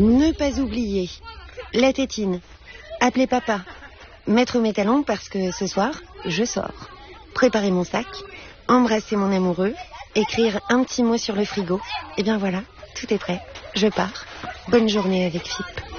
Ne pas oublier la tétine, appeler papa, mettre mes talons parce que ce soir, je sors. Préparer mon sac, embrasser mon amoureux, écrire un petit mot sur le frigo. Et bien voilà, tout est prêt. Je pars. Bonne journée avec Philippe.